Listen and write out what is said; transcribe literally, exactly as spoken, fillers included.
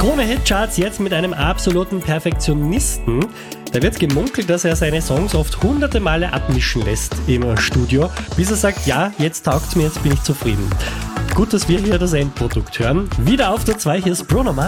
Krone-Hitcharts jetzt mit einem absoluten Perfektionisten. Da wird gemunkelt, dass er seine Songs oft hunderte Male abmischen lässt im Studio, bis er sagt, ja, jetzt taugt's mir, jetzt bin ich zufrieden. Gut, dass wir hier das Endprodukt hören. Wieder auf der zwei, hier ist Bruno Mars.